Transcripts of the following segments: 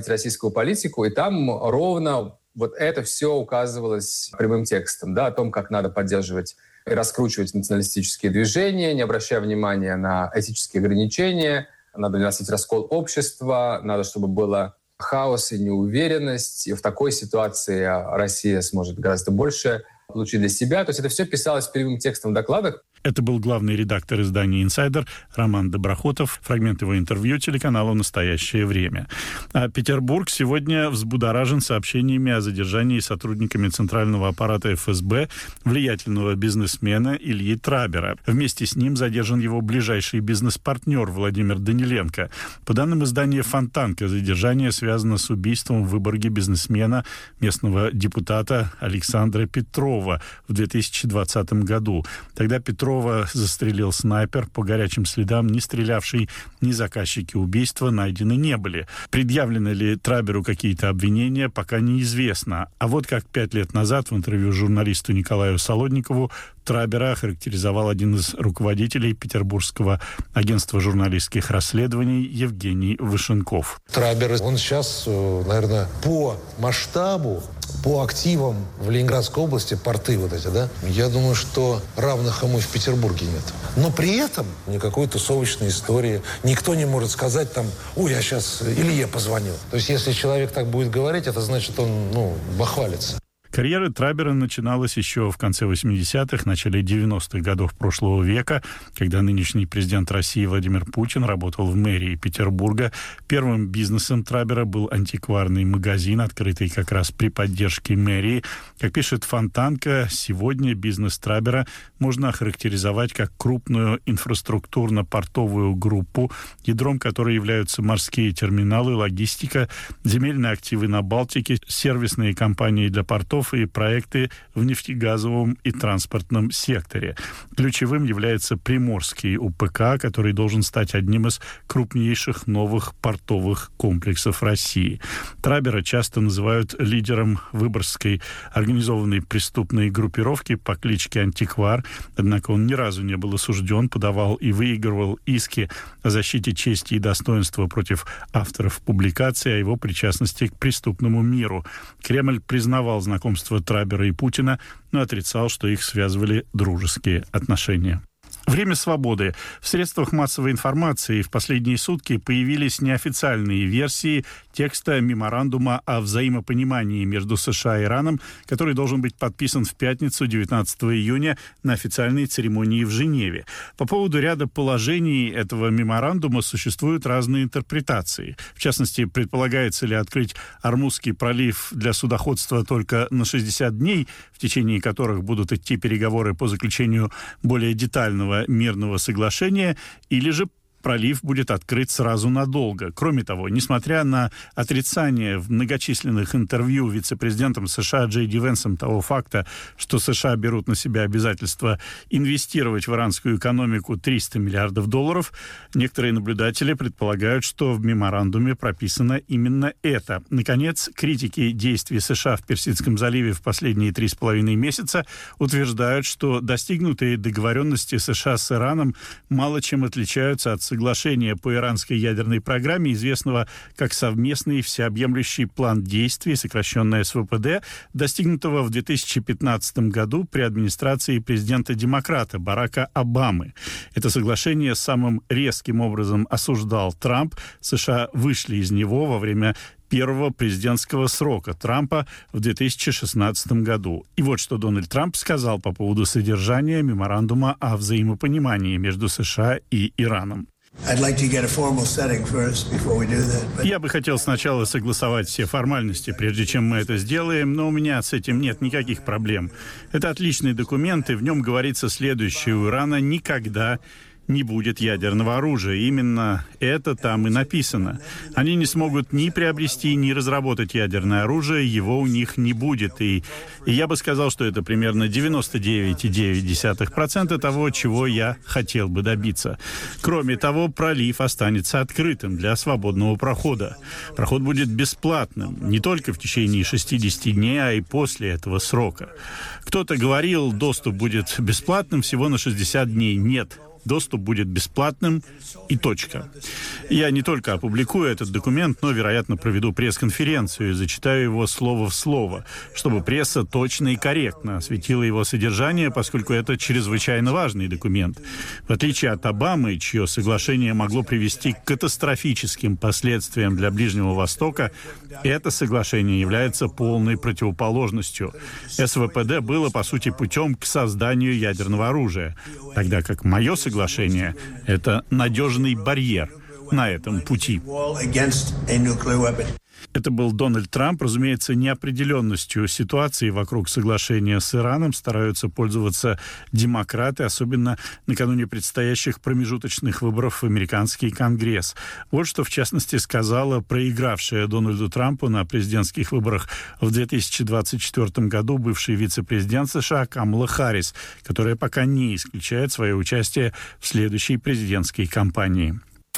российскую политику, и там ровно вот это все указывалось прямым текстом, да, о том, как надо поддерживать и раскручивать националистические движения, не обращая внимания на этические ограничения, надо не носить раскол общества, надо, чтобы было хаос и неуверенность, и в такой ситуации Россия сможет гораздо больше получить для себя. То есть это все писалось прямым текстом в докладах. Это был главный редактор издания «Инсайдер» Роман Доброхотов. Фрагмент его интервью телеканалу «Настоящее время». А Петербург сегодня взбудоражен сообщениями о задержании сотрудниками центрального аппарата ФСБ влиятельного бизнесмена Ильи Трабера. Вместе с ним задержан его ближайший бизнес-партнер Владимир Даниленко. По данным издания «Фонтанка», задержание связано с убийством в Выборге бизнесмена, местного депутата Александра Петрова в 2020 году. Тогда Петрова застрелил снайпер. По горячим следам ни стрелявший, ни заказчики убийства найдены не были. Предъявлены ли Траберу какие-то обвинения, пока неизвестно. А вот как 5 лет назад в интервью журналисту Николаю Солодникову Трабера охарактеризовал один из руководителей Петербургского агентства журналистских расследований Евгений Вышенков. Трабер, он сейчас, наверное, по масштабу, по активам в Ленинградской области, порты вот эти, да, я думаю, что равных ему в Петербурге нет. Но при этом никакой тусовочной истории. Никто не может сказать там: ой, я сейчас Илье позвонил. То есть, если человек так будет говорить, это значит, он, бахвалится. Карьера Трабера начиналась еще в конце 80-х, начале 90-х годов прошлого века, когда нынешний президент России Владимир Путин работал в мэрии Петербурга. Первым бизнесом Трабера был антикварный магазин, открытый как раз при поддержке мэрии. Как пишет Фонтанка, сегодня бизнес Трабера можно охарактеризовать как крупную инфраструктурно-портовую группу, ядром которой являются морские терминалы, логистика, земельные активы на Балтике, сервисные компании для портов и проекты в нефтегазовом и транспортном секторе. Ключевым является Приморский УПК, который должен стать одним из крупнейших новых портовых комплексов России. Трабера часто называют лидером Выборгской организованной преступной группировки по кличке Антиквар, однако он ни разу не был осужден, подавал и выигрывал иски о защите чести и достоинства против авторов публикаций о его причастности к преступному миру. Кремль признавал знакомство Трабера и Путина, но отрицал, что их связывали дружеские отношения. Время свободы. В средствах массовой информации в последние сутки появились неофициальные версии текста меморандума о взаимопонимании между США и Ираном, который должен быть подписан в пятницу, 19 июня, на официальной церемонии в Женеве. По поводу ряда положений этого меморандума существуют разные интерпретации. В частности, предполагается ли открыть Ормузский пролив для судоходства только на 60 дней, в течение которых будут идти переговоры по заключению более детального мирного соглашения, или же пролив будет открыт сразу надолго. Кроме того, несмотря на отрицание в многочисленных интервью вице-президентом США Джей Ди Венсом того факта, что США берут на себя обязательство инвестировать в иранскую экономику $300 миллиардов, некоторые наблюдатели предполагают, что в меморандуме прописано именно это. Наконец, критики действий США в Персидском заливе в последние 3,5 месяца утверждают, что достигнутые договоренности США с Ираном мало чем отличаются от соглашения по иранской ядерной программе, известного как совместный всеобъемлющий план действий, сокращенное СВПД, достигнутого в 2015 году при администрации президента-демократа Барака Обамы. Это соглашение самым резким образом осуждал Трамп. США вышли из него во время первого президентского срока Трампа в 2016 году. И вот что Дональд Трамп сказал по поводу содержания меморандума о взаимопонимании между США и Ираном. Я бы хотел сначала согласовать все формальности, прежде чем мы это сделаем, но у меня с этим нет никаких проблем. Это отличный документ, и в нем говорится следующее: у Ирана никогда не будет ядерного оружия. Именно это там и написано. Они не смогут ни приобрести, ни разработать ядерное оружие, его у них не будет. И я бы сказал, что это примерно 99,9% того, чего я хотел бы добиться. Кроме того, пролив останется открытым для свободного прохода. Проход будет бесплатным, не только в течение 60 дней, а и после этого срока. Кто-то говорил, доступ будет бесплатным всего на 60 дней. Нет. доступ будет бесплатным и точка. Я не только опубликую этот документ, но, вероятно, проведу пресс-конференцию и зачитаю его слово в слово, чтобы пресса точно и корректно осветила его содержание, поскольку это чрезвычайно важный документ. В отличие от Обамы, чье соглашение могло привести к катастрофическим последствиям для Ближнего Востока, это соглашение является полной противоположностью. СВПД было, по сути, путем к созданию ядерного оружия, тогда как мое соглашение — это надежный барьер на этом пути. Это был Дональд Трамп. Разумеется, неопределенностью ситуации вокруг соглашения с Ираном стараются пользоваться демократы, особенно накануне предстоящих промежуточных выборов в американский Конгресс. Вот что, в частности, сказала проигравшая Дональду Трампу на президентских выборах в 2024 году бывший вице-президент США Камала Харрис, которая пока не исключает свое участие в следующей президентской кампании.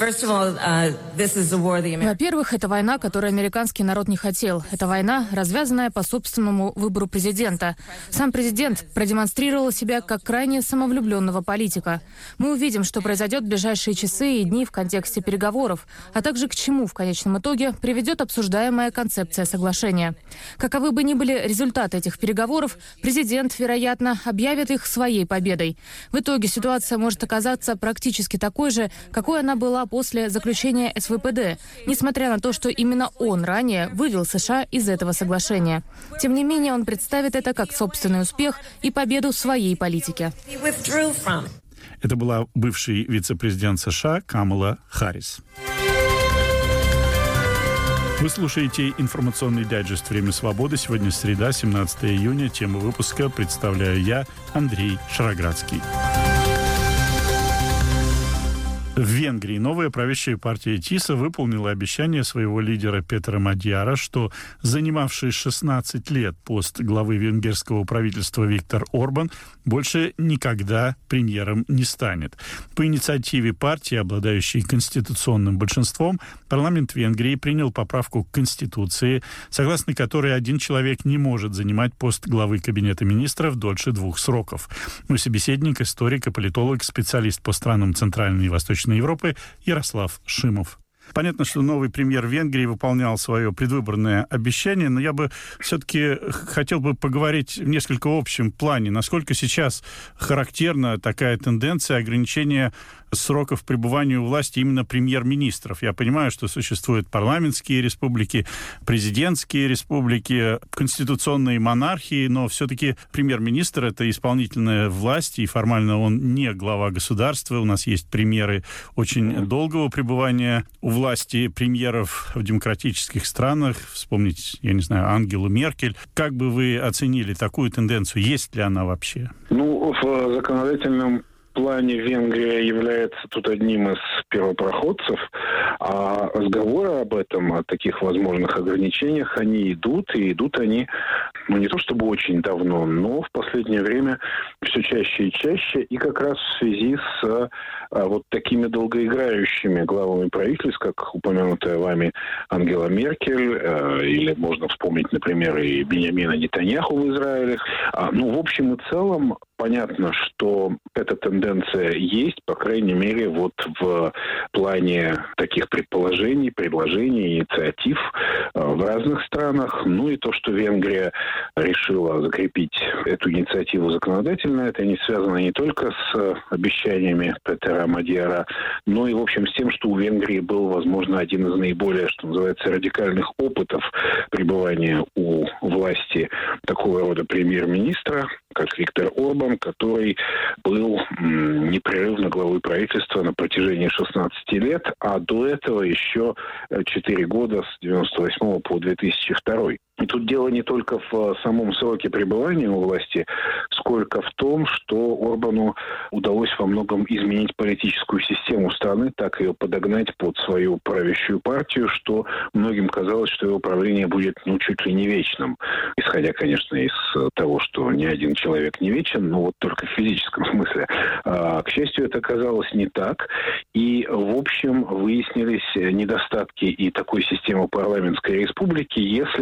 Во-первых, это война, которую американский народ не хотел. Это война, развязанная по собственному выбору президента. Сам президент продемонстрировал себя как крайне самовлюбленного политика. Мы увидим, что произойдет в ближайшие часы и дни в контексте переговоров, а также к чему в конечном итоге приведет обсуждаемая концепция соглашения. Каковы бы ни были результаты этих переговоров, президент, вероятно, объявит их своей победой. В итоге ситуация может оказаться практически такой же, какой она была после заключения СВПД, несмотря на то, что именно он ранее вывел США из этого соглашения. Тем не менее, он представит это как собственный успех и победу своей политики. Это была бывший вице-президент США Камала Харрис. Вы слушаете информационный дайджест «Время свободы». Сегодня среда, 17 июня. Тему выпуска представляю я, Андрей Шароградский. В Венгрии новая правящая партия ТИСА выполнила обещание своего лидера Петера Мадьяра, что занимавший 16 лет пост главы венгерского правительства Виктор Орбан больше никогда премьером не станет. По инициативе партии, обладающей конституционным большинством, парламент Венгрии принял поправку к Конституции, согласно которой один человек не может занимать пост главы Кабинета министров дольше 2 сроков. Мой собеседник, историк и политолог, специалист по странам Центральной и Восточной Европы Ярослав Шимов. Понятно, что новый премьер Венгрии выполнял свое предвыборное обещание, но я бы все-таки хотел бы поговорить в несколько общем плане. Насколько сейчас характерна такая тенденция ограничения сроков пребывания у власти именно премьер-министров? Я понимаю, что существуют парламентские республики, президентские республики, конституционные монархии, но все-таки премьер-министр — это исполнительная власть, и формально он не глава государства. У нас есть примеры очень долгого пребывания у власти премьеров в демократических странах. Вспомнить, я не знаю, Ангелу Меркель. Как бы вы оценили такую тенденцию? Есть ли она вообще? В законодательном плане Венгрия является тут одним из первопроходцев, а разговоры об этом, о таких возможных ограничениях, они идут, и идут они, не то чтобы очень давно, но в последнее время все чаще и чаще, и как раз в связи с вот такими долгоиграющими главами правительств, как упомянутая вами Ангела Меркель, или можно вспомнить, например, и Биньямина Нетаньяху в Израиле. В общем и целом, понятно, что эта тенденция есть, по крайней мере, вот в плане таких предположений, предложений, инициатив в разных странах. И то, что Венгрия решила закрепить эту инициативу законодательно, это не связано не только с обещаниями Петера Мадьяра, но и, в общем, с тем, что у Венгрии был, возможно, один из наиболее, что называется, радикальных опытов пребывания у власти такого рода премьер-министра, как Виктор Орбан, который был непрерывно главой правительства на протяжении 16 лет, а до этого еще 4 года с 1998 по 2002. И тут дело не только в самом сроке пребывания у власти, сколько в том, что Орбану удалось во многом изменить политическую систему страны, так ее подогнать под свою правящую партию, что многим казалось, что его правление будет чуть ли не вечным. Исходя, конечно, из того, что ни один человек не вечен, но вот только в физическом смысле. К счастью, это оказалось не так. И, в общем, выяснились недостатки и такой системы парламентской республики, если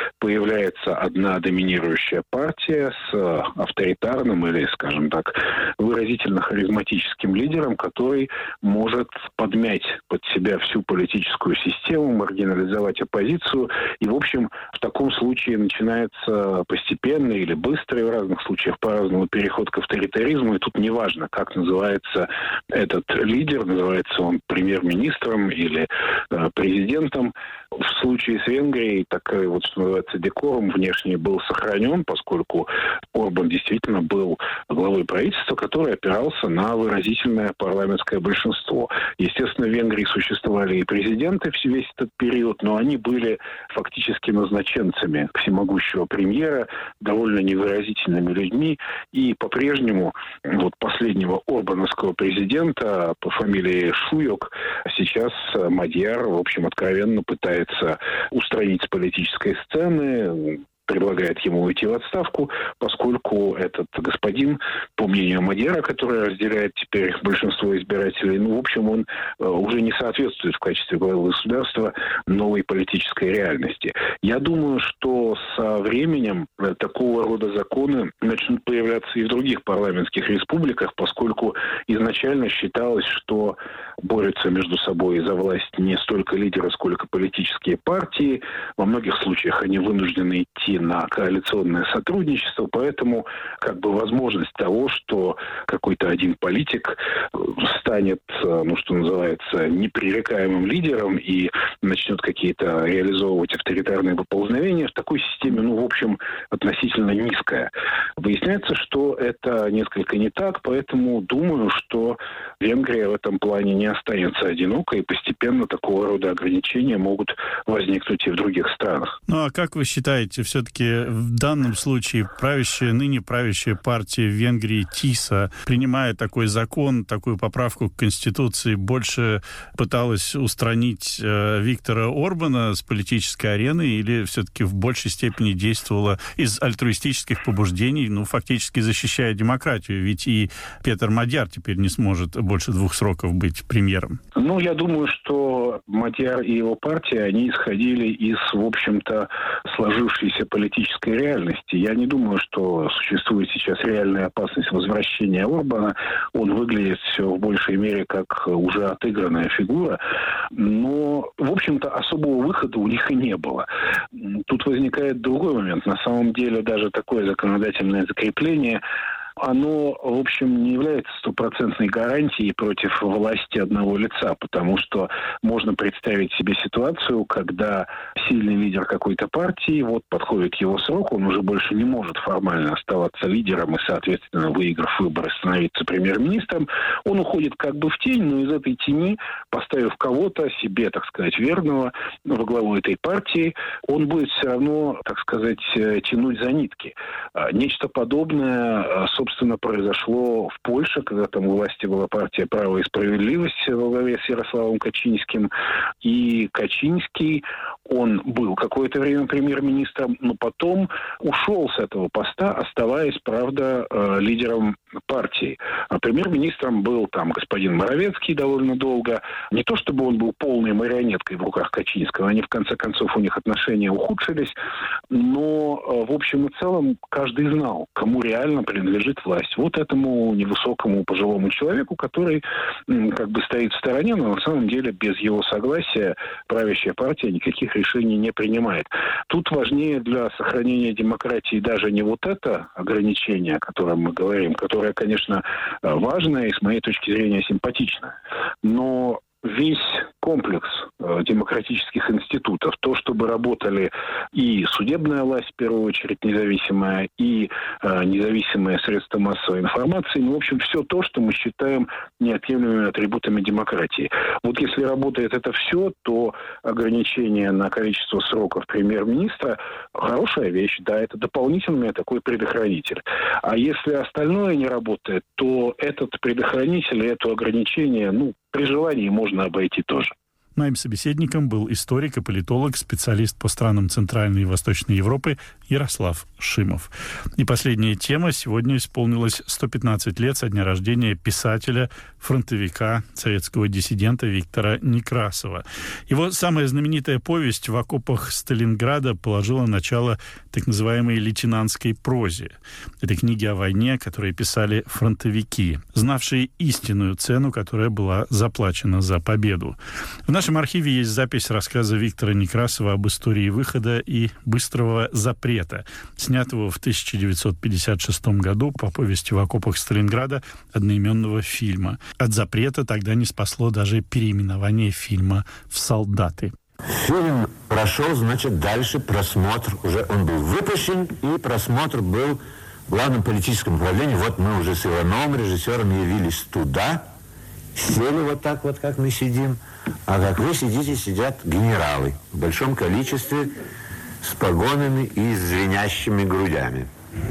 появляется одна доминирующая партия с авторитарным или, скажем так, выразительно харизматическим лидером, который может подмять под себя всю политическую систему, маргинализовать оппозицию. И, в общем, в таком случае начинается постепенный или быстрый, в разных случаях по-разному, переход к авторитаризму. И тут неважно, как называется этот лидер, называется он премьер-министром или президентом. В случае с Венгрией такой вот, что называется, декорум внешний был сохранен, поскольку Орбан действительно был главой правительства, который опирался на выразительное парламентское большинство. Естественно, в Венгрии существовали и президенты весь этот период, но они были фактически назначенцами всемогущего премьера, довольно невыразительными людьми. И по-прежнему вот последнего орбановского президента по фамилии Шуйок сейчас Мадьяр, в общем, откровенно пытается устранить с политической сцены, предлагает ему уйти в отставку, поскольку этот господин, по мнению Мадьяра, который разделяет теперь большинство избирателей, в общем, он уже не соответствует в качестве главы государства новой политической реальности. Я думаю, что со временем такого рода законы начнут появляться и в других парламентских республиках, поскольку изначально считалось, что борются между собой за власть не столько лидеры, сколько политические партии. Во многих случаях они вынуждены идти на коалиционное сотрудничество, поэтому как бы возможность того, что какой-то один политик станет, что называется, непререкаемым лидером и начнет какие-то реализовывать авторитарные поползновения, в такой системе, в общем, относительно низкая. Выясняется, что это несколько не так, поэтому думаю, что Венгрия в этом плане не останется одинокой, и постепенно такого рода ограничения могут возникнуть и в других странах. А как вы считаете, все-таки в данном случае ныне правящая партия в Венгрии ТИСА, принимая такой закон, такую поправку к Конституции, больше пыталась устранить Виктора Орбана с политической арены или все-таки в большей степени действовала из альтруистических побуждений, фактически защищая демократию? Ведь и Петер Мадьяр теперь не сможет больше 2 сроков быть премьером. Я думаю, что Мадьяр и его партия, они исходили из, в общем-то, сложившейся политической реальности. Я не думаю, что существует сейчас реальная опасность возвращения Орбана. Он выглядит все в большей мере как уже отыгранная фигура. Но, в общем-то, особого выхода у них и не было. Тут возникает другой момент. На самом деле, даже такое законодательное закрепление, оно, в общем, не является стопроцентной гарантией против власти одного лица, потому что можно представить себе ситуацию, когда сильный лидер какой-то партии, подходит его срок, он уже больше не может формально оставаться лидером и, соответственно, выиграв выборы, становиться премьер-министром, он уходит как бы в тень, но из этой тени, поставив кого-то, себе, так сказать, верного, во главу этой партии, он будет все равно, так сказать, тянуть за нитки. Нечто подобное, собственно, произошло в Польше, когда там у власти была партия «Право и справедливость» во главе с Ярославом Качинским. И Качинский, он был какое-то время премьер-министром, но потом ушел с этого поста, оставаясь, правда, лидером партии. А премьер-министром был там господин Моровецкий довольно долго. Не то чтобы он был полной марионеткой в руках Качинского, они в конце концов у них отношения ухудшились, но в общем и целом каждый знал, кому реально принадлежит власть. Вот этому невысокому пожилому человеку, который как бы стоит в стороне, но на самом деле без его согласия правящая партия никаких решений не принимает. Тут важнее для сохранения демократии даже не вот это ограничение, о котором мы говорим, которое, конечно, важное и, с моей точки зрения, симпатичное, но весь комплекс демократических институтов, то, чтобы работали и судебная власть, в первую очередь, независимая, и независимые средства массовой информации, в общем, все то, что мы считаем неотъемлемыми атрибутами демократии. Вот если работает это все, то ограничение на количество сроков премьер-министра хорошая вещь, да, это дополнительный такой предохранитель. А если остальное не работает, то этот предохранитель, это ограничение, при желании можно обойти тоже. Моим собеседником был историк и политолог, специалист по странам Центральной и Восточной Европы Ярослав Шимов. И последняя тема. Сегодня исполнилось 115 лет со дня рождения писателя, фронтовика, советского диссидента Виктора Некрасова. Его самая знаменитая повесть «В окопах Сталинграда» положила начало так называемой лейтенантской прозе. Это книги о войне, которые писали фронтовики, знавшие истинную цену, которая была заплачена за победу. В нашем архиве есть запись рассказа Виктора Некрасова об истории выхода и быстрого запрета, снятого в 1956 году по повести «В окопах Сталинграда» одноименного фильма. От запрета тогда не спасло даже переименование фильма в «Солдаты». Фильм прошел, значит, дальше просмотр. Уже он был выпущен, и просмотр был в главном политическом управлении. Вот мы уже с Ивановым, режиссером, явились туда, сели вот так вот, как мы сидим. А как вы сидите, сидят генералы в большом количестве, с погонами и звенящими грудями.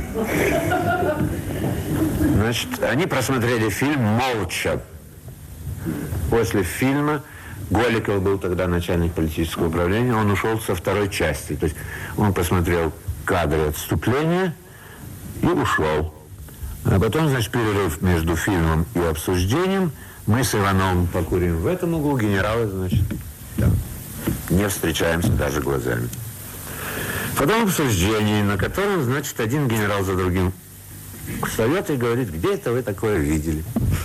Значит, они просмотрели фильм молча. После фильма Голиков был тогда начальник политического управления, он ушел со второй части. То есть он посмотрел кадры отступления и ушел. А потом, значит, перерыв между фильмом и обсуждением. Мы с Ивановым покурим в этом углу, генералы, значит, да, не встречаемся даже глазами. Потом обсуждение, на котором, значит, один генерал за другим встает и говорит: где это вы такое видели?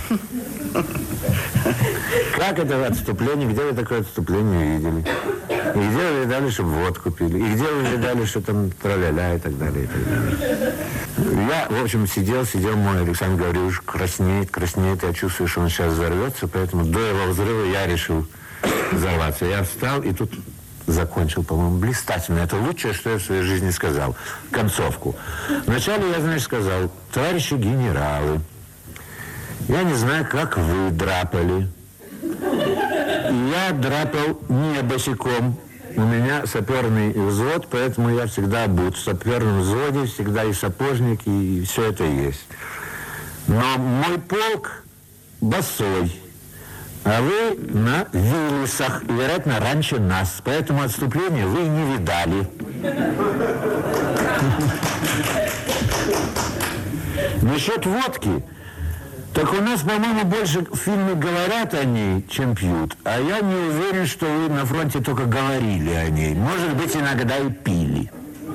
Как это отступление, где вы такое отступление видели? И где вы видали, чтобы водку пили? И где вы видали, что там тра-ля-ля и так далее, и так далее. Я, в общем, сидел, мой Александр Гаврилович краснеет. Я чувствую, что он сейчас взорвется, поэтому до его взрыва я решил взорваться. Я встал и тут закончил, по-моему, блистательно. Это лучшее, что я в своей жизни сказал. Концовку. Вначале я, значит, сказал: товарищи генералы, я не знаю, как вы драпали. Я драпал не босиком. У меня саперный взвод, поэтому я всегда обут. В саперном взводе всегда и сапожник, и все это есть. Но мой полк босой, а вы на вилисах, и, вероятно, раньше нас. Поэтому отступление вы не видали. Насчет водки. Так у нас, по-моему, больше в фильме говорят о ней, чем пьют. А я не уверен, что вы на фронте только говорили о ней. Может быть, иногда и пили.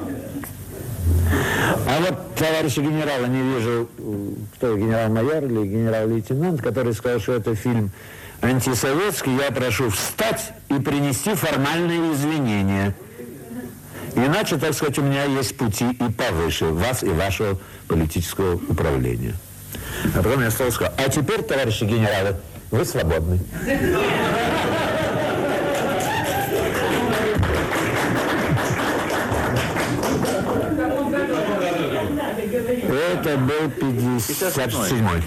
А вот товарища генерала не вижу, кто, генерал-майор или генерал-лейтенант, который сказал, что это фильм антисоветский. Я прошу встать и принести формальные извинения. Иначе, так сказать, у меня есть пути и повыше вас и вашего политического управления. А потом я стал сказать: а теперь, товарищи генералы, вы свободны. Это был 57-й.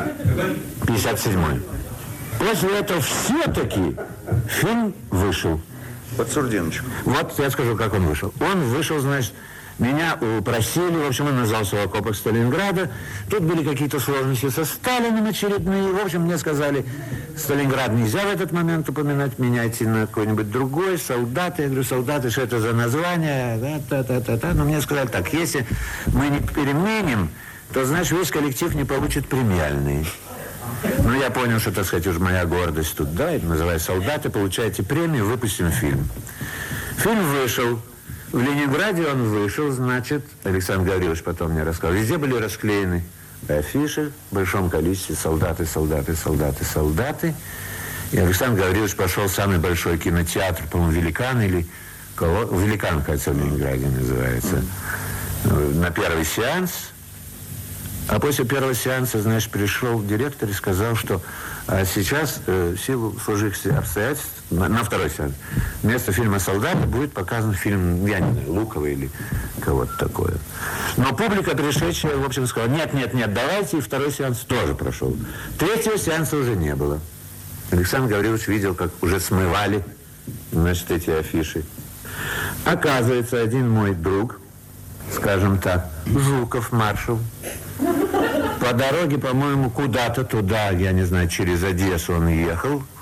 57-й. После этого все-таки фильм вышел. Под Сурдиночку. Вот я скажу, как он вышел. Он вышел, значит, меня упросили, в общем, он назвался «В окопах Сталинграда». Тут были какие-то сложности со Сталиным очередные. В общем, мне сказали: Сталинград нельзя в этот момент упоминать, меняйте на какой-нибудь другой, «Солдаты». Я говорю: «Солдаты», что это за название? Да. Но мне сказали так: если мы не переменим, то, значит, весь коллектив не получит премиальные. Ну, я понял, что, так сказать, уже моя гордость тут, да, это называется «Солдаты», получаете премию, выпустим фильм. Фильм вышел. В Ленинграде он вышел, значит, Александр Гаврилович потом мне рассказал, везде были расклеены афиши в большом количестве: солдаты, солдаты, солдаты, солдаты. И Александр Гаврилович пошел в самый большой кинотеатр, по-моему, «Великан» или «Великан», кажется, в Ленинграде называется, на первый сеанс. А после первого сеанса, значит, пришел директор и сказал, что сейчас, в силу сложившихся обстоятельств, на второй сеанс, вместо фильма «Солдаты» будет показан фильм, я не знаю, Лукова или кого-то такое. Но публика, пришедшая, в общем, сказала: нет, давайте, и второй сеанс тоже прошел. Третьего сеанса уже не было. Александр Гаврилович видел, как уже смывали, значит, эти афиши. Оказывается, один мой друг, скажем так, Жуков, маршал, по дороге, по-моему, куда-то туда, я не знаю, через Одессу он ехал,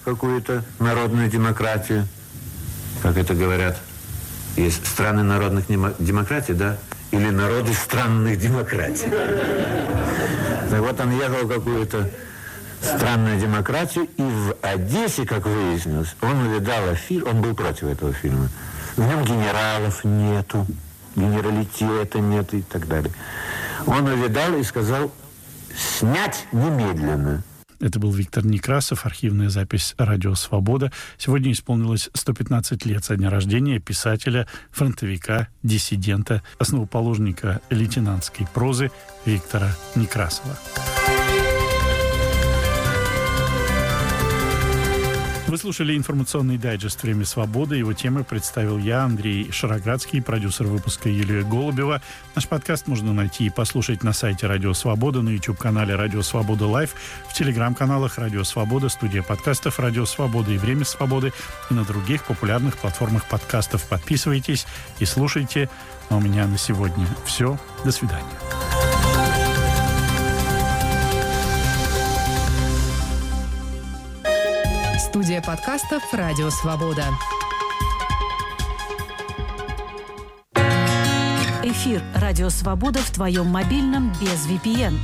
какую-то народную демократию, как это говорят. Есть страны народных демократий, да? Или народы странных демократий. Так вот, он ехал в какую-то странную демократию, и в Одессе, как выяснилось, он увидал фильм, он был против этого фильма. В нем генералов нету, генералитета нет и так далее. Он увидал и сказал: снять немедленно. Это был Виктор Некрасов, архивная запись «Радио Свобода». Сегодня исполнилось 115 лет со дня рождения писателя, фронтовика, диссидента, основоположника лейтенантской прозы Виктора Некрасова. Вы слушали информационный дайджест «Время свободы». Его темы представил я, Андрей Шароградский, продюсер выпуска Юлия Голубева. Наш подкаст можно найти и послушать на сайте «Радио Свобода», на YouTube-канале «Радио Свобода Лайв», в телеграм-каналах «Радио Свобода», студия подкастов «Радио Свобода» и «Время свободы» и на других популярных платформах подкастов. Подписывайтесь и слушайте. А у меня на сегодня все. До свидания. Студия подкастов «Радио Свобода». Эфир «Радио Свобода» в твоем мобильном без VPN.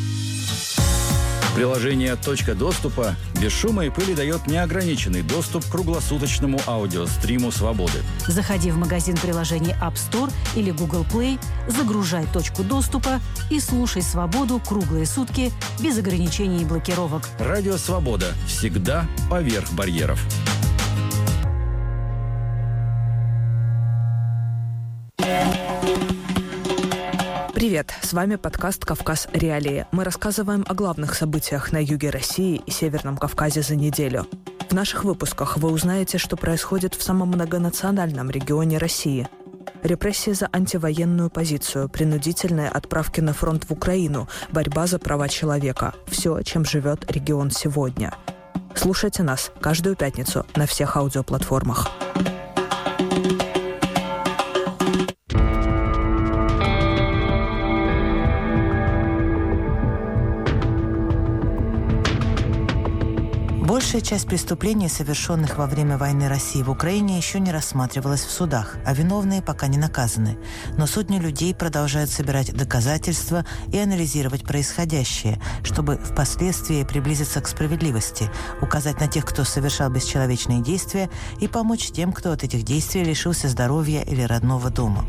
Приложение «Точка доступа» без шума и пыли дает неограниченный доступ к круглосуточному аудиостриму «Свободы». Заходи в магазин приложений App Store или Google Play, загружай «Точку доступа» и слушай «Свободу» круглые сутки без ограничений и блокировок. Радио «Свобода» всегда поверх барьеров. Привет, с вами подкаст «Кавказ. Реалии». Мы рассказываем о главных событиях на юге России и Северном Кавказе за неделю. В наших выпусках вы узнаете, что происходит в самом многонациональном регионе России. Репрессии за антивоенную позицию, принудительные отправки на фронт в Украину, борьба за права человека. Все, чем живет регион сегодня. Слушайте нас каждую пятницу на всех аудиоплатформах. Большая часть преступлений, совершенных во время войны России в Украине, еще не рассматривалась в судах, а виновные пока не наказаны. Но сотни людей продолжают собирать доказательства и анализировать происходящее, чтобы впоследствии приблизиться к справедливости, указать на тех, кто совершал бесчеловечные действия, и помочь тем, кто от этих действий лишился здоровья или родного дома.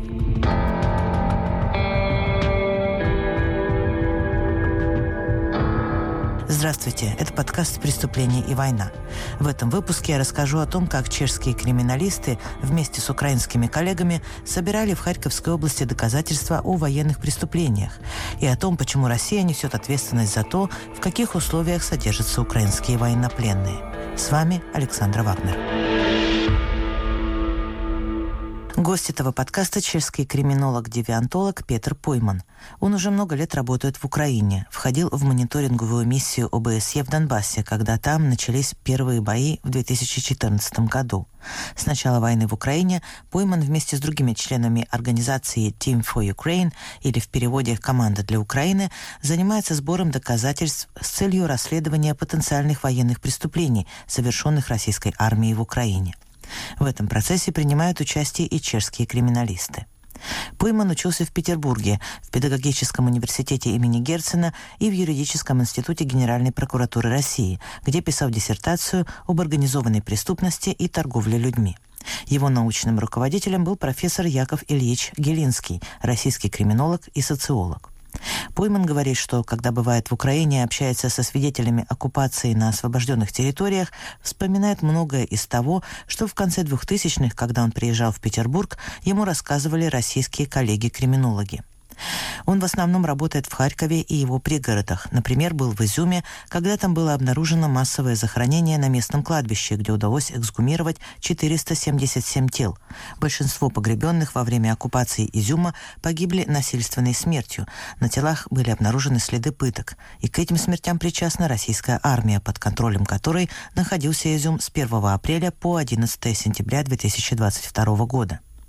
Здравствуйте, это подкаст «Преступление и война». В этом выпуске я расскажу о том, как чешские криминалисты вместе с украинскими коллегами собирали в Харьковской области доказательства о военных преступлениях и о том, почему Россия несет ответственность за то, в каких условиях содержатся украинские военнопленные. С вами Александра Вагнер. Гость этого подкаста – чешский криминолог-девиантолог Петр Пойман. Он уже много лет работает в Украине, входил в мониторинговую миссию ОБСЕ в Донбассе, когда там начались первые бои в 2014 году. С начала войны в Украине Пойман вместе с другими членами организации Team for Ukraine, или в переводе «Команда для Украины», занимается сбором доказательств с целью расследования потенциальных военных преступлений, совершенных российской армией в Украине. В этом процессе принимают участие и чешские криминалисты. Пойман учился в Петербурге, в педагогическом университете имени Герцена и в юридическом институте Генеральной прокуратуры России, где писал диссертацию об организованной преступности и торговле людьми. Его научным руководителем был профессор Яков Ильич Гелинский, российский криминолог и социолог. Пойман говорит, что, когда бывает в Украине и общается со свидетелями оккупации на освобожденных территориях, вспоминает многое из того, что в конце 2000-х, когда он приезжал в Петербург, ему рассказывали российские коллеги-криминологи. Он в основном работает в Харькове и его пригородах. Например, был в Изюме, когда там было обнаружено массовое захоронение на местном кладбище, где удалось эксгумировать 477 тел. Большинство погребенных во время оккупации Изюма погибли насильственной смертью. На телах были обнаружены следы пыток. И к этим смертям причастна российская армия, под контролем которой находился Изюм с 1 апреля по 11 сентября 2022 года.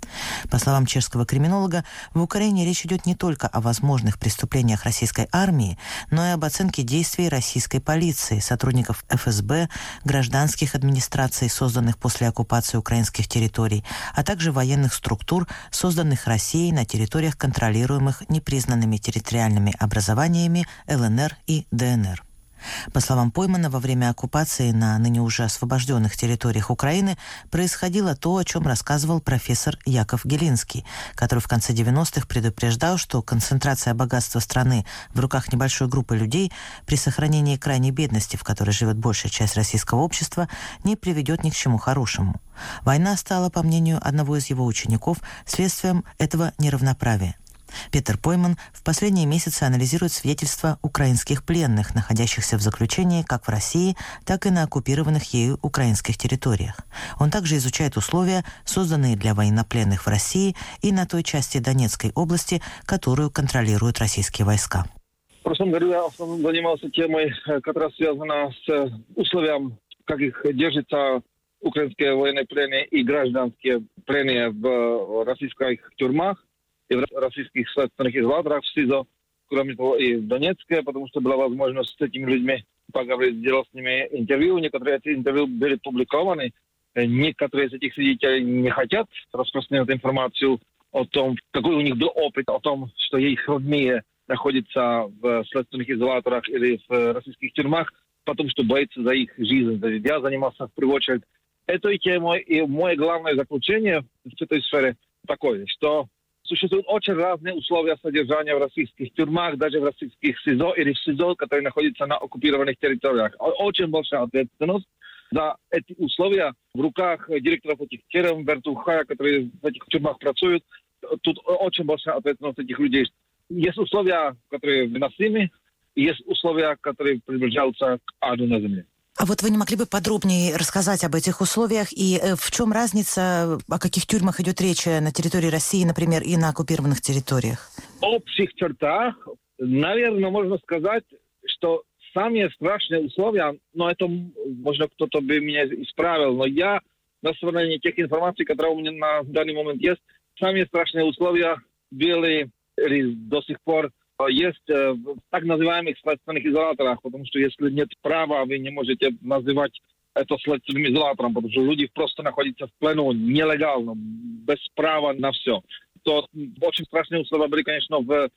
По словам чешского криминолога, в Украине речь идет не только о возможных преступлениях российской армии, но и об оценке действий российской полиции, сотрудников ФСБ, гражданских администраций, созданных после оккупации украинских территорий, а также военных структур, созданных Россией на территориях, контролируемых непризнанными территориальными образованиями ЛНР и ДНР. По словам Поймана, во время оккупации на ныне уже освобожденных территориях Украины происходило то, о чем рассказывал профессор Яков Гелинский, который в конце 90-х предупреждал, что концентрация богатства страны в руках небольшой группы людей при сохранении крайней бедности, в которой живет большая часть российского общества, не приведет ни к чему хорошему. Война стала, по мнению одного из его учеников, следствием этого неравноправия. Петр Пойман в последние месяцы анализирует свидетельства украинских пленных, находящихся в заключении как в России, так и на оккупированных ею украинских территориях. Он также изучает условия, созданные для военнопленных в России и на той части Донецкой области, которую контролируют российские войска. В прошлом году я в основном занимался темой, которая связана с условием, как их держатся украинские военные пленные и гражданские пленные в российских тюрьмах и в российских следственных изоляторах в СИЗО, кроме того и в Донецке, потому что была возможность с этими людьми поговорить, сделать с ними интервью. Некоторые эти интервью были публикованы. Некоторые из этих свидетелей не хотят распространять информацию о том, какой у них был опыт, о том, что их родные находятся в следственных изоляторах или в российских тюрьмах, потому что боятся за их жизнь. Я занимался в первую очередь этой темой, и мое главное заключение в этой сфере такое, что существуют очень разные условия содержания в российских тюрьмах, даже в российских СИЗО или в СИЗО, которые находятся на оккупированных территориях. Очень большая ответственность за эти условия в руках директоров этих тюрем, Вертухая, которые в этих тюрьмах працуют. Тут очень большая ответственность этих людей. Есть условия, которые выносимы, и есть условия, которые приближаются к аду на земле. А вот вы не могли бы подробнее рассказать об этих условиях и в чем разница, о каких тюрьмах идет речь на территории России, например, и на оккупированных территориях? В общих чертах, наверное, можно сказать, что самые страшные условия, но это, может, кто-то бы меня исправил, но я, на основании тех информаций, которые у меня на данный момент есть, самые страшные условия были или до сих пор есть в так называемых следственных изоляторах, потому что если нет права, вы не можете называть это следственным изолятором, потому что люди просто находятся в плену нелегально, без права на все. То очень страшные условия были, конечно, в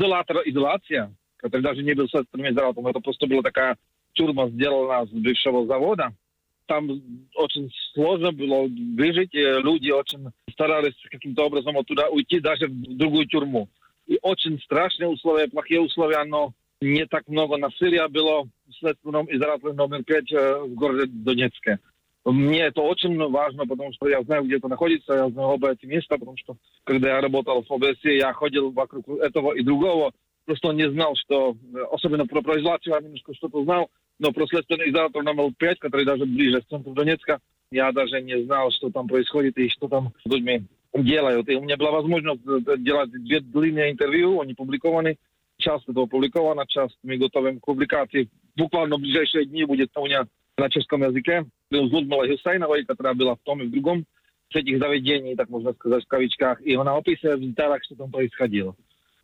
изоляция, который даже не был следственным изолятором, это просто была такая тюрьма, сделана с бывшего завода. Там очень сложно было выжить, и люди очень старались каким-то образом оттуда уйти даже в другую тюрьму. И очень страшные условия, плохие условия, но не так много насилия было в следственном изоляторе номер 5 в городе Донецке. Мне это очень важно, потому что я знаю, где это находится, я знаю оба эти места, потому что когда я работал в ОБСЕ, я ходил вокруг этого и другого, просто не знал, что, особенно про изоляцию я немножко что-то знал, но про следственный изолятор номер 5, который даже ближе к центру Донецка, я даже не знал, что там происходит и что там с людьми делают. И у меня была возможность делать 2 длинные интервью, они публикованы. Часть этого опубликована, часть мы готовим к публикации. Буквально в ближайшие дни будет у меня на чешском языке. Был с Людмилой Хусейновой, которая была в том и в другом с этих заведений, так можно сказать, в кавычках. И она описывает в деталях, что там происходило.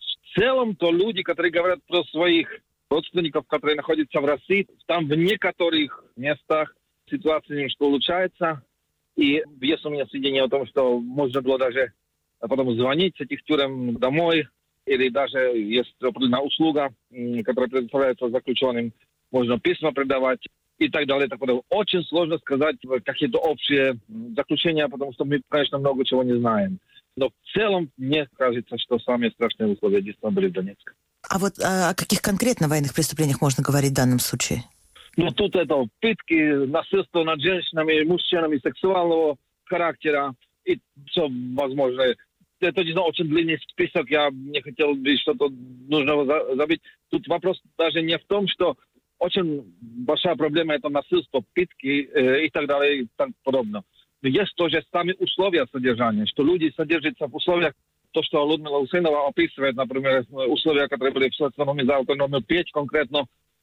В целом, то люди, которые говорят про своих родственников, которые находятся в России, там в некоторых местах ситуация немножко улучшается. И есть у меня сведения о том, что можно было даже потом звонить с этих тюрем домой, или даже есть определенная услуга, которая предоставляется заключенным, можно письма передавать и так далее. Так далее. Очень сложно сказать какие-то общие заключения, потому что мы, конечно, много чего не знаем. Но в целом, мне кажется, что самые страшные условия действительно были в Донецке. А вот о каких конкретно военных преступлениях можно говорить в данном случае? Ну, тут это пытки, насильство над женщинами, мужчинами сексуального характера и все возможное. Это очень длинный список, я не хотел бы что-то нужного забыть. Тут вопрос даже не в том, что очень большая проблема это насильство, пытки и так далее и так подобное. Но есть тоже сами условия содержания, что люди содержатся в условиях, то, что Людмила Хусейнова описывает, например, условия, которые были в следственном изоляторе номер 5, конкретно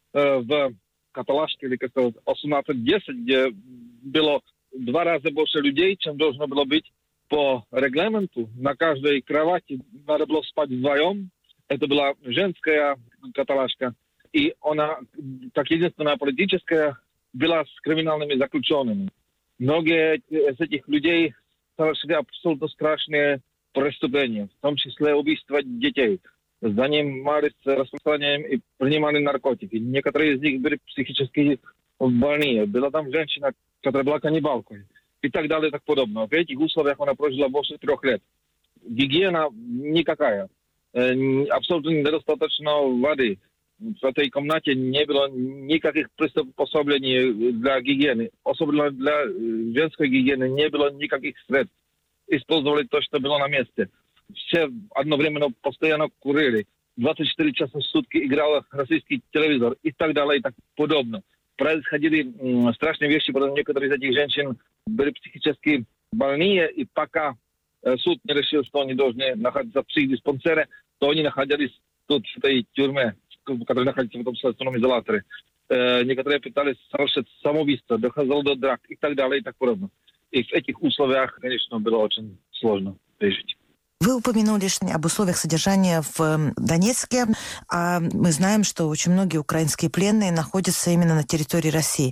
в Каталашке или как-то 18-10, где было 2 раза больше людей, чем должно было быть. по регламенту на каждой кровати надо было спать вдвоем. Это была женская каталажка. И она, как единственная политическая, была с криминальными заключенными. Многие из этих людей совершили абсолютно страшные преступления, в том числе убийство детей. Занимались распространением и принимали наркотики. Некоторые из них были психически больные. Была там женщина, которая была каннибалкой. И так далее, и так подобное. В этих условиях она прожила больше 3 лет. Гигиена никакая. Абсолютно недостаточно воды. В этой комнате не было никаких приспособлений для гигиены. Особенно для женской гигиены не было никаких средств. Использовали то, что было на месте. Все одновременно постоянно курили. 24 часа в сутки играл российский телевизор и так далее, и так подобное. Происходили страшные вещи, потому что некоторые из этих женщин были психически больные, и пока суд не решил, что они должны находиться в психдиспансере, то они находились тут, в этой тюрьме, которая находится в этом следственном изоляторе. Некоторые пытались совершить самоубийство, доходило до драк и так далее, и так подобное. И в этих условиях, конечно, было очень сложно пережить. Вы упомянули об условиях содержания в Донецке, а мы знаем, что очень многие украинские пленные находятся именно на территории России.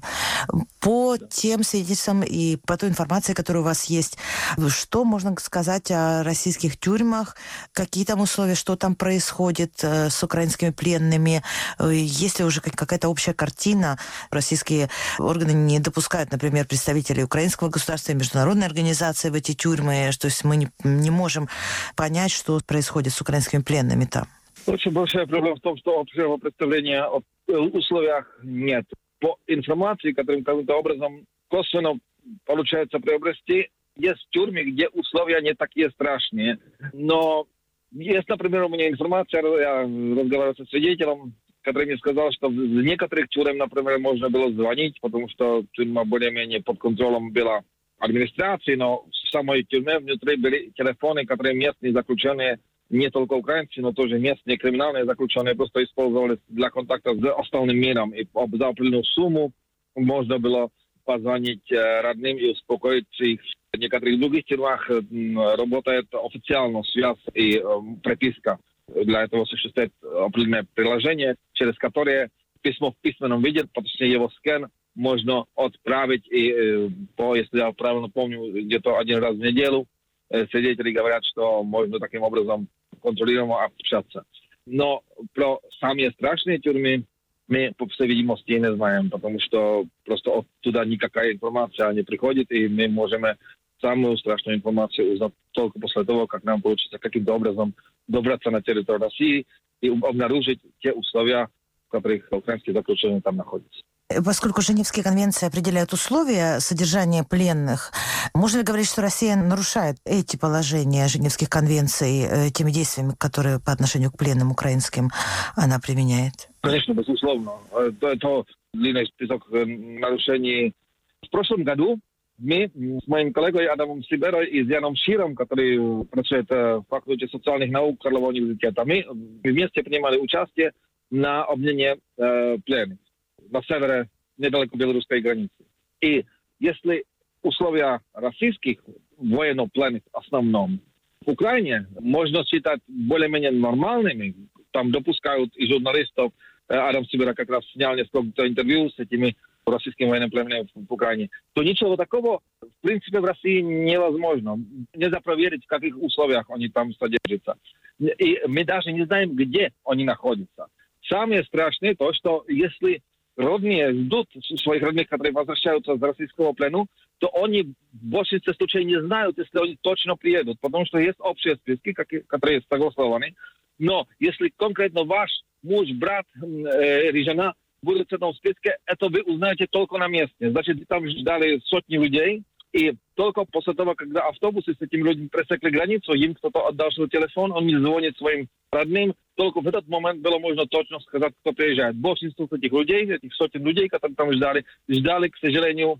По тем свидетельствам и по той информации, которая у вас есть, что можно сказать о российских тюрьмах, какие там условия, что там происходит с украинскими пленными, есть ли уже какая-то общая картина? Российские органы не допускают, например, представителей украинского государства и международной организации в эти тюрьмы, то есть мы не можем понять, что происходит с украинскими пленными там. Очень большая проблема в том, что общего представления о условиях нет. По информации, которым каким-то образом косвенно получается приобрести, есть тюрьмы, где условия не такие страшные. Но есть, например, у меня информация, я разговаривал со свидетелем, который мне сказал, что в некоторых тюрьмах, например, можно было звонить, потому что тюрьма более-менее под контролем была администрации, но в самой тюрьме внутри были телефоны, которые местные заключенные, не только украинцы, но тоже местные криминальные заключенные, просто использовали для контакта с остальным миром. И за определенную сумму можно было позвонить родным и успокоить их. В некоторых других тюрьмах работает официально связь и прописка. Для этого существует определенное приложение, через которое письмо в письменном виде, точнее его скан, можно отправить, и, если я правильно помню, где-то 1 раз в неделю свидетели говорят, что можно таким образом контролируемо общаться. Но про самые страшные тюрьмы мы, по всей видимости, не знаем, потому что просто оттуда никакая информация не приходит, и мы можем самую страшную информацию узнать только после того, как нам получится каким-то образом добраться на территорию России и обнаружить те условия, в которых украинские заключенные там находятся. Поскольку Женевские конвенции определяют условия содержания пленных, можно ли говорить, что Россия нарушает эти положения Женевских конвенций теми действиями, которые по отношению к пленным украинским она применяет? Конечно, безусловно. Это длинный список нарушений. В прошлом году мы с моим коллегой Адамом Сиберой и с Яном Широм, который працует в факультете социальных наук Карлового университета, мы вместе принимали участие на обмене пленных на севере, недалеко белорусской границы. И если условия российских военнопленных в основном в Украине можно считать более-менее нормальными, там допускают и журналистов, Адам Сибера как раз снял несколько интервью с этими российскими военнопленными в Украине, то ничего такого, в принципе, в России невозможно. Нельзя проверить, в каких условиях они там содержатся. И мы даже не знаем, где они находятся. Самое страшное то, что если родные ждут своих родных, которые возвращаются из российского плену, то они в большинстве случаев не знают, если они точно приедут, потому что есть общие списки, которые согласованы. Но если конкретно ваш муж, брат или жена будут в этом списке, это вы узнаете только на месте. Значит, там ждали сотни людей, и только после того, когда автобусы с этими людьми пресекли границу, им кто-то отдал свой телефон, он не звонит своим родным, только в этот момент было можно точно сказать, кто приезжает. Большинство этих людей, этих сотен людей, которые там ждали, к сожалению,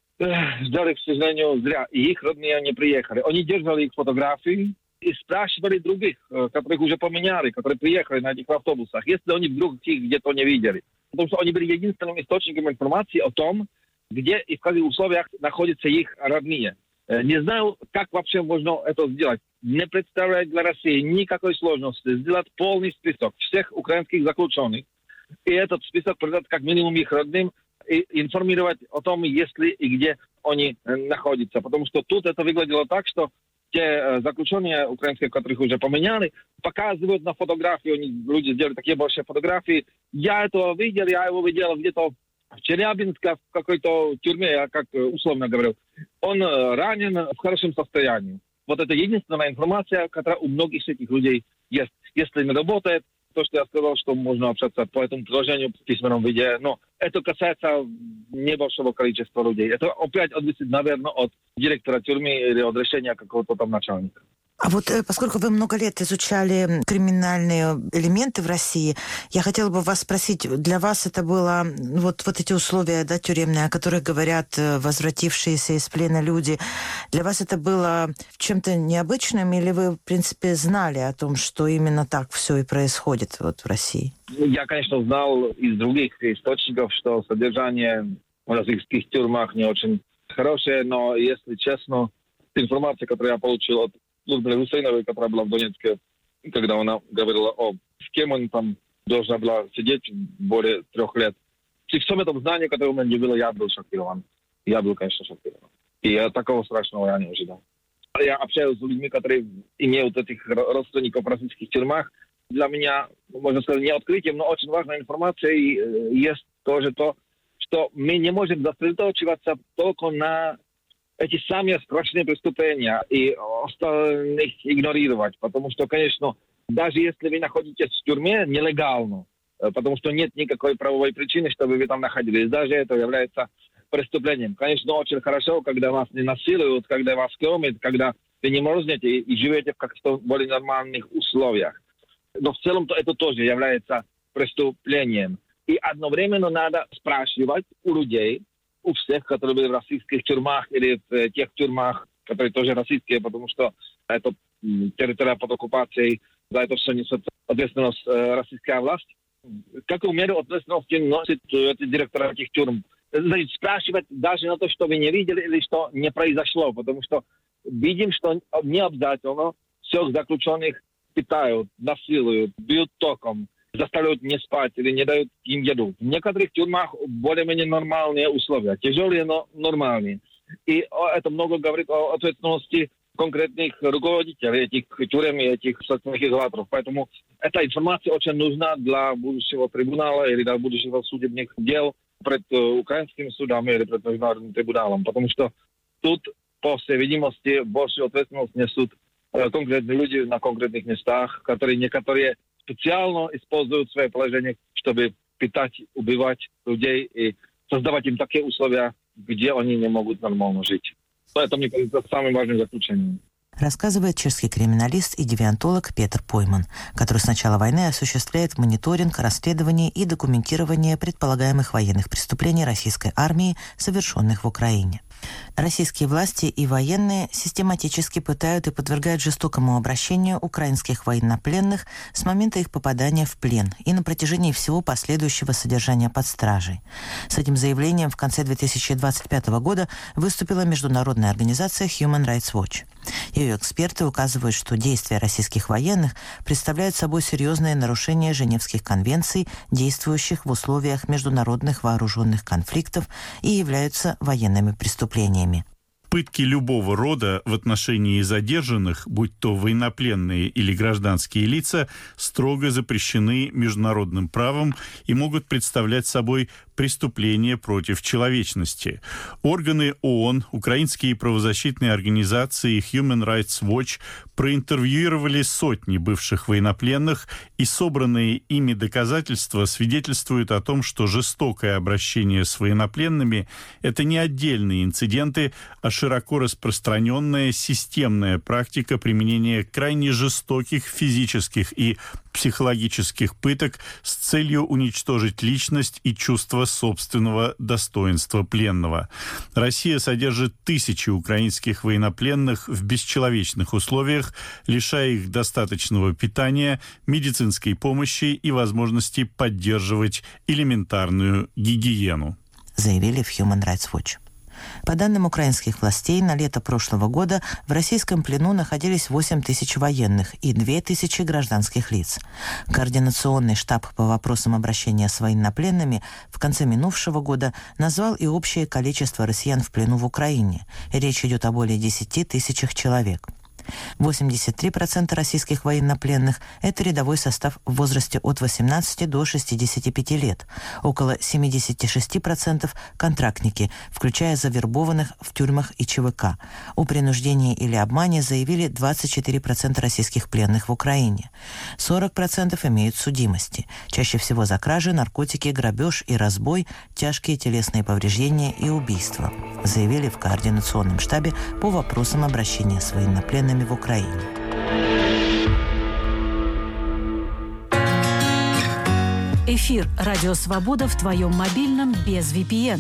зря. И их родные не приехали. Они держали их фотографии и спрашивали других, которых уже поменяли, которые приехали на этих автобусах, если они вдруг их где-то не видели. Потому что они были единственным источником информации о том, где и в каких условиях находятся их родные. Не знаю, как вообще можно это сделать. Не представляет для России никакой сложности сделать полный список всех украинских заключенных. И этот список передать как минимум их родным и информировать о том, если и где они находятся. Потому что тут это выглядело так, что те заключенные украинские, которых уже поменяли, показывают на фотографии, люди сделали такие большие фотографии. Я этого видел, я его видел где-то в Челябинске, в какой-то тюрьме, я как условно говорил. Он ранен в хорошем состоянии. Вот это единственная информация, которая у многих этих людей есть. Если не работает, то, что я сказал, что можно общаться по этому приложению в письменном виде, но это касается небольшого количества людей. Это опять зависит, наверное, от директора тюрьмы или от решения какого-то там начальника. А вот поскольку вы много лет изучали криминальные элементы в России, я хотела бы вас спросить, для вас это было вот эти условия, да, тюремные, о которых говорят возвратившиеся из плена люди, для вас это было чем-то необычным или вы, в принципе, знали о том, что именно так все и происходит вот в России? Я, конечно, знал из других источников, что содержание в российских тюрьмах не очень хорошее, но, если честно, информация, которую я получил от Людмилы Гусейновой, которая была в Донецке, когда она говорила с кем он там должна была сидеть более 3 лет. При всем этом знании, которое у меня не было, я был шокирован. Я был, конечно, шокирован. И такого страшного я не ожидал. Я общаюсь с людьми, которые имеют этих родственников в российских тюрьмах. Для меня, можно сказать, не открытием, но очень важной информацией есть тоже то, что мы не можем сосредоточиваться только на эти самые страшные преступления и остальных игнорировать. Потому что, конечно, даже если вы находитесь в тюрьме нелегально, потому что нет никакой правовой причины, чтобы вы там находились, даже это является преступлением. Конечно, очень хорошо, когда вас не насилуют, когда вас кормят, когда вы не мерзнете и живете в каких-то более нормальных условиях. Но в целом это тоже является преступлением. И одновременно надо спрашивать у людей, у всех, которые были в российских тюрьмах или в тех тюрьмах, которые тоже российские, потому что это территория под оккупацией, за это все несет ответственность российская власть. Какую меру ответственности носит директор этих тюрьм? Значит, спрашивать даже на то, что вы не видели или что не произошло, потому что видим, что не обязательно всех заключенных питают, насилуют, бьют током, заставляют не спать или не дают им еду. В некоторых тюрьмах более-менее нормальные условия, тяжелые, но нормальные. И это много говорит о ответственности конкретных руководителей этих тюрем и этих следственных изоляторов. Поэтому эта информация очень нужна для будущего трибунала или для будущего судебных дел пред украинским судом или пред международным трибуналом. Потому что тут, по всей видимости, большую ответственность несут конкретные люди на конкретных местах, которые некоторые специально используют свое положение, чтобы питать, убивать людей и создавать им такие условия, где они не могут нормально жить. Это, мне кажется, самым важным заключением. Рассказывает чешский криминалист и девиантолог Петр Пойман, который с начала войны осуществляет мониторинг, расследование и документирование предполагаемых военных преступлений российской армии, совершенных в Украине. Российские власти и военные систематически пытают и подвергают жестокому обращению украинских военнопленных с момента их попадания в плен и на протяжении всего последующего содержания под стражей. С этим заявлением в конце 2025 года выступила международная организация Human Rights Watch. Ее эксперты указывают, что действия российских военных представляют собой серьезное нарушение Женевских конвенций, действующих в условиях международных вооруженных конфликтов, и являются военными преступлениями. Пытки любого рода в отношении задержанных, будь то военнопленные или гражданские лица, строго запрещены международным правом и могут представлять собой преступления против человечности. Органы ООН, украинские правозащитные организации и Human Rights Watch проинтервьюировали сотни бывших военнопленных, и собранные ими доказательства свидетельствуют о том, что жестокое обращение с военнопленными – это не отдельные инциденты, а широко распространенная системная практика применения крайне жестоких физических и психологических пыток с целью уничтожить личность и чувство собственного достоинства пленного. Россия содержит тысячи украинских военнопленных в бесчеловечных условиях, лишая их достаточного питания, медицинской помощи и возможности поддерживать элементарную гигиену. Заявили в Human Rights Watch. По данным украинских властей, на лето прошлого года в российском плену находились 8 тысяч военных и 2 тысячи гражданских лиц. Координационный штаб по вопросам обращения с военнопленными в конце минувшего года назвал и общее количество россиян в плену в Украине. Речь идет о более 10 тысячах человек. 83% российских военнопленных – это рядовой состав в возрасте от 18 до 65 лет. Около 76% – контрактники, включая завербованных в тюрьмах и ЧВК. О принуждении или обмане заявили 24% российских пленных в Украине. 40% имеют судимости. Чаще всего за кражи, наркотики, грабеж и разбой, тяжкие телесные повреждения и убийства, заявили в Координационном штабе по вопросам обращения с военнопленными в Украине. Эфир «Радио Свобода» в твоем мобильном без VPN.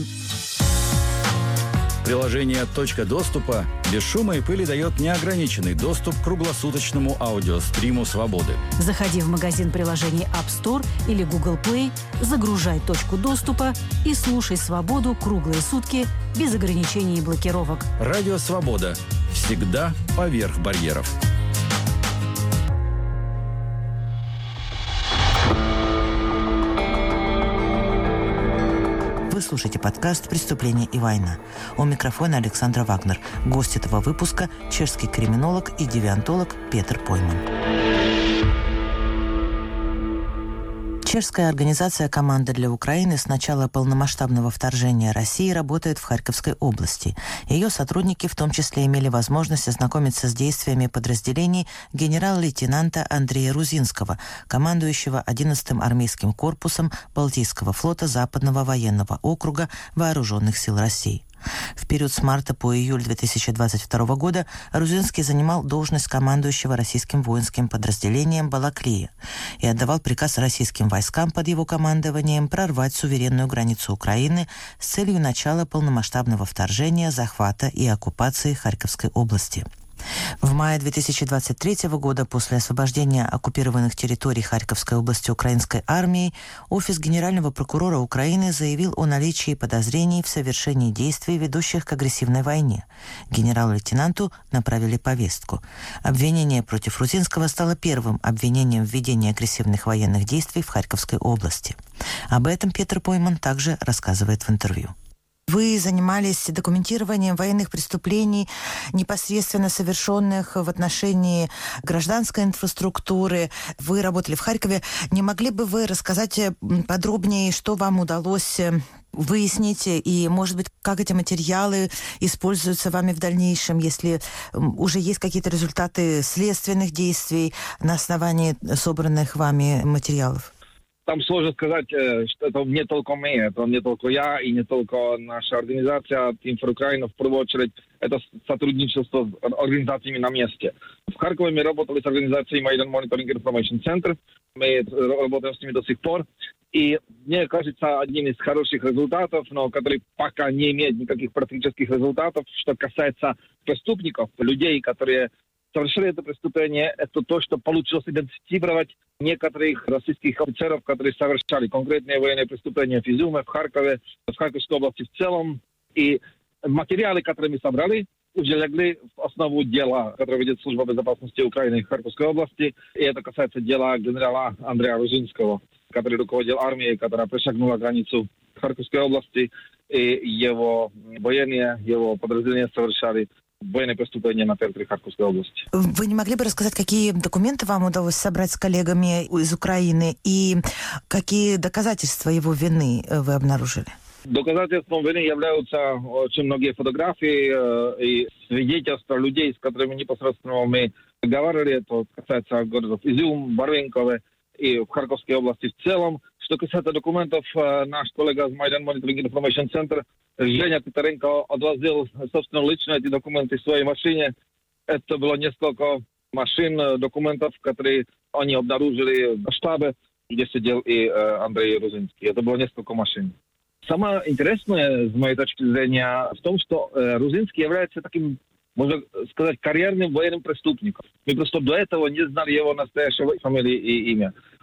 Приложение «Точка доступа» без шума и пыли дает неограниченный доступ к круглосуточному аудиостриму «Свободы». Заходи в магазин приложений App Store или Google Play, загружай «Точку доступа» и слушай «Свободу» круглые сутки без ограничений и блокировок. Радио «Свобода». Всегда поверх барьеров. Вы слушаете подкаст «Преступление и война». У микрофона Александра Вагнер. Гость этого выпуска – чешский криминолог и девиантолог Петр Пойман. Чешская организация «Команда для Украины» с начала полномасштабного вторжения России работает в Харьковской области. Ее сотрудники в том числе имели возможность ознакомиться с действиями подразделений генерал-лейтенанта Андрея Рузинского, командующего 11-м армейским корпусом Балтийского флота Западного военного округа Вооруженных сил России. В период с марта по июль 2022 года Рузинский занимал должность командующего российским воинским подразделением «Балаклия» и отдавал приказ российским войскам под его командованием прорвать суверенную границу Украины с целью начала полномасштабного вторжения, захвата и оккупации Харьковской области. В мае 2023 года, после освобождения оккупированных территорий Харьковской области украинской армией, Офис Генерального прокурора Украины заявил о наличии подозрений в совершении действий, ведущих к агрессивной войне. Генералу-лейтенанту направили повестку. Обвинение против Рузинского стало первым обвинением в ведении агрессивных военных действий в Харьковской области. Об этом Петр Пойман также рассказывает в интервью. Вы занимались документированием военных преступлений, непосредственно совершенных в отношении гражданской инфраструктуры. Вы работали в Харькове. Не могли бы вы рассказать подробнее, что вам удалось выяснить, и, может быть, как эти материалы используются вами в дальнейшем, если уже есть какие-то результаты следственных действий на основании собранных вами материалов? Там сложно сказать, что это не только мы, это не только я и не только наша организация Team for Ukraine. В первую очередь, это сотрудничество с организациями на месте. В Харькове мы работали с организацией Майдан Monitoring Information Center. Мы работаем с ними до сих пор. И мне кажется, одним из хороших результатов, но который пока не имеет никаких практических результатов, что касается преступников, людей, которые совершили это преступление, это то, что получилось идентифицировать некоторых российских офицеров, которые совершали конкретные военные преступления в Изюме, в Харькове, в Харьковской области в целом. И материалы, которые мы собрали, уже легли в основу дела, которое ведет Служба безопасности Украины в Харьковской области. И это касается дела генерала Андрея Рузинского, который руководил армией, которая перешагнула границу Харьковской области. И его военные, его подразделения совершали военные преступления на территории Харьковской области. Вы не могли бы рассказать, какие документы вам удалось собрать с коллегами из Украины и какие доказательства его вины вы обнаружили? Доказательством вины являются очень многие фотографии и свидетельства людей, с которыми непосредственно мы говорили. Это касается городов Изюм, Барвинкове и в Харьковской области в целом. Что касается документов, наш коллега из Майдан Monitoring Information Center Женя Петренко отвозил, собственно, лично эти документы в своей машине. Это было несколько машин, документов, которые они обнаружили в штабе, где сидел и Андрей Рузинский. Это было несколько машин. Самое интересное, с моей точки зрения, в том, что Рузинский является таким, можно сказать, карьерным военным преступником. Мы просто до этого не знали его настоящего фамилии и имя.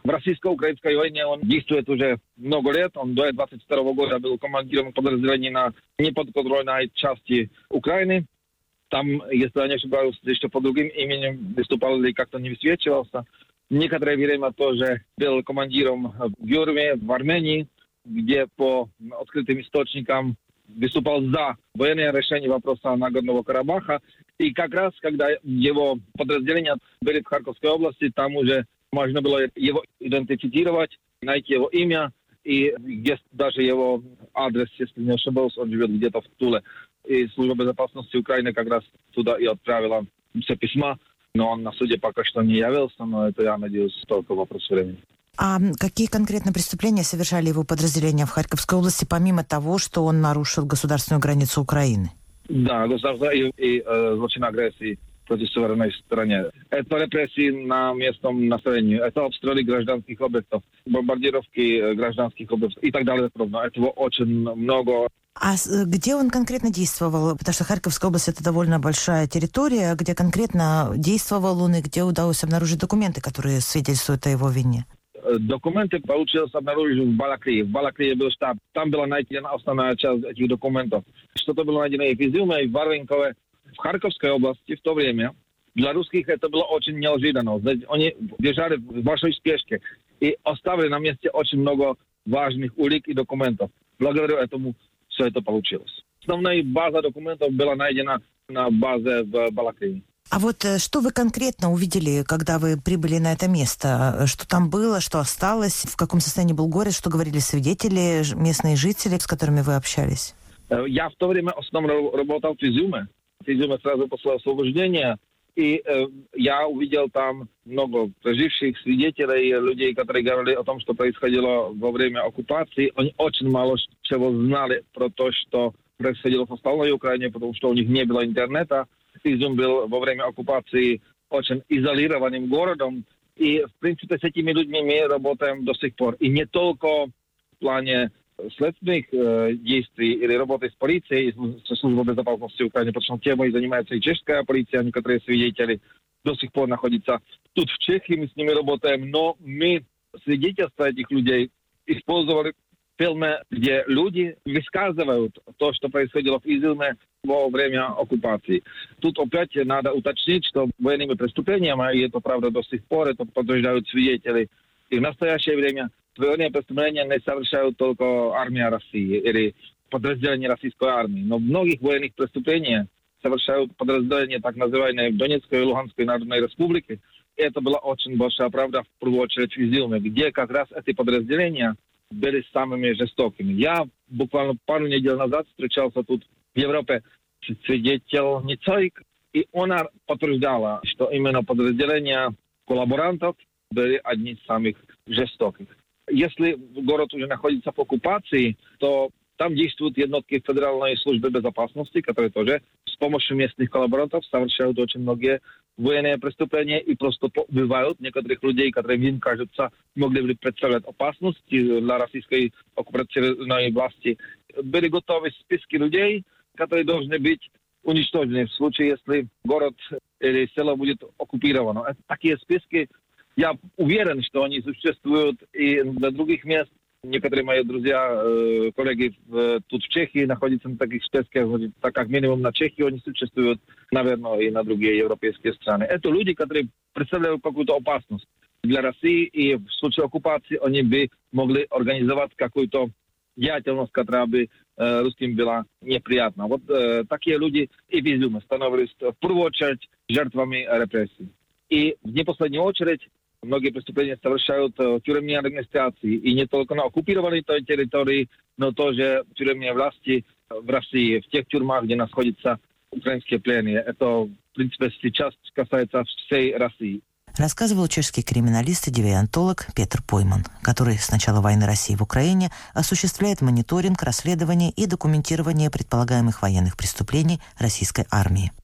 В российско-украинской войне он действует уже много лет. Он до 22 года был командиром подразделений на неподконтрольной части Украины. Там, если я не ошибаюсь, еще по другим именем выступал или как-то не высвечивался. Некоторое время тоже был командиром в Гюрме, в Армении, где по открытым источникам выступал за военное решение вопроса Нагорного Карабаха. И как раз, когда его подразделения были в Харьковской области, там уже можно было его идентифицировать, найти его имя, и есть даже его адрес, если не ошибаюсь, он живет где-то в Туле. И Служба безопасности Украины как раз туда и отправила все письма, но он на суде пока что не явился, но это, я надеюсь, только вопрос времени. А какие конкретно преступления совершали его подразделения в Харьковской области, помимо того, что он нарушил государственную границу Украины? Да, государственная и злочин агрессии против суверенной страны. Это репрессии на местном населении, это обстрелы гражданских объектов, бомбардировки гражданских объектов и так далее. Этого очень много. А где он конкретно действовал? Потому что Харьковская область – это довольно большая территория. Где конкретно действовал он и где удалось обнаружить документы, которые свидетельствуют о его вине? Документы получилось обнаружить в Балаклее. В Балаклее был штаб. Там была найдена основная часть этих документов. Что-то было найдено и в Изюме, и в Варвинкове. В Харьковской области в то время для русских это было очень неожиданно. Они бежали в большой спешке и оставили на месте очень много важных улик и документов. Благодаря этому все это получилось. Основная база документов была найдена на базе в Балаклее. А вот что вы конкретно увидели, когда вы прибыли на это место? Что там было, что осталось, в каком состоянии был город, что говорили свидетели, местные жители, с которыми вы общались? Я в то время основном работал в Изюме. В Изюме сразу после освобождения. И я увидел там много проживших свидетелей, людей, которые говорили о том, что происходило во время оккупации. Они очень мало чего знали про то, что происходило в остальной Украине, потому что у них не было интернета. Изюм был во время оккупации очень изолированным городом. И, в принципе, с этими людьми мы работаем до сих пор. И не только в плане следственных действий или работы с полицией, со Службой безопасности Украины, потому что темой занимается и чешская полиция, некоторые свидетели до сих пор находятся тут в Чехии, мы с ними работаем, но мы свидетельства этих людей использовали в фильме, где люди высказывают то, что происходило в Изюме во время оккупации. Тут опять надо уточнить, что военными преступлениями, и это правда до сих пор, это подтверждают свидетели, и в настоящее время военные преступления не совершают только армия России или подразделения российской армии, но многих военных преступлений совершают подразделения так называемой Донецкой и Луганской Народной Республики. И это была очень большая правда, в первую очередь в Изюме, где как раз эти подразделения были самыми жестокими. Я буквально пару недель назад встречался тут в Европе с свидетельницей, и она подтверждала, что именно подразделения коллаборантов были одни из самых жестоких. Если город уже находится в оккупации, то там действуют jednotки Федеральной службы безопасности, которые тоже с помощью местных коллаборантов совершают очень многие военные преступления и просто убивают некоторых людей, которые им кажется могли бы представлять опасность для российской оккупационной власти. Были готовы списки людей, которые должны быть уничтожены в случае, если город или село будет оккупировано. Такие списки, я уверен, что они существуют и для других мест. Некоторые мои друзья, коллеги тут в Чехии находятся на таких списках, так как минимум на Чехии они существуют, наверное, и на другие европейские страны. Это люди, которые представляют какую-то опасность для России, и в случае оккупации они бы могли организовать какую-то деятельность, которая бы русским была неприятна. Вот такие люди и в Изюме становились в первую очередь жертвами репрессий. И в не последнюю очередь многие преступления совершают тюремные администрации. И не только на оккупированной той территории, но тоже тюремные власти в России, в тех тюрьмах, где находятся украинские пленные. Это, в принципе, сейчас касается всей России. Рассказывал чешский криминалист и девиантолог Петр Пойман, который с начала войны России в Украине осуществляет мониторинг, расследование и документирование предполагаемых военных преступлений российской армии.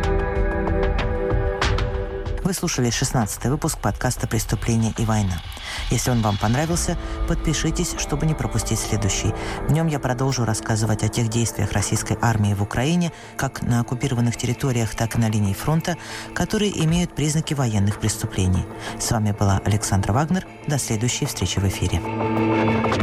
Вы слушали 16-й выпуск подкаста «Преступление и война». Если он вам понравился, подпишитесь, чтобы не пропустить следующий. В нем я продолжу рассказывать о тех действиях российской армии в Украине, как на оккупированных территориях, так и на линии фронта, которые имеют признаки военных преступлений. С вами была Александра Вагнер. До следующей встречи в эфире.